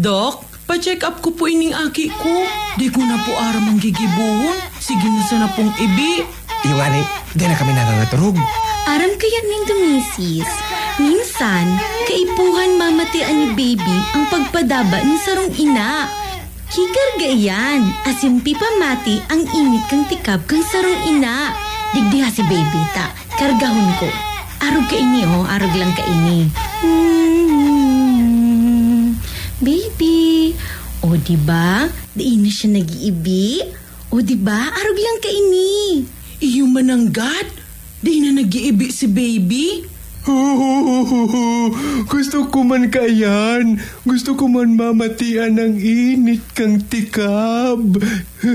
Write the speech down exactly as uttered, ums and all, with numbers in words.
Dok, pa-check up ko po ining aki ko. Di ko na po ara manggigibuhon. Sige na sana pong ibi. Yung ani, di na kami nangangaturog. Aram kaya nindo, misis. Minsan, kaipuhan mamatian ni baby ang pagpadaba ni sarong ina. Kikarga yan, asimpi pamati ang init kang tikab kang sarong ina. Digdiha si baby ta, kargahon ko. Arog ka ini oh, arog lang ka ini. Hmm, baby, o oh, diba? Di na siya nag-iibi? O oh, diba? Arog lang ka ini. Iyo mananggat, di na nag-iibi si baby. Gusto ko man kayan. Gusto ko man mamatian ng init kang tikab.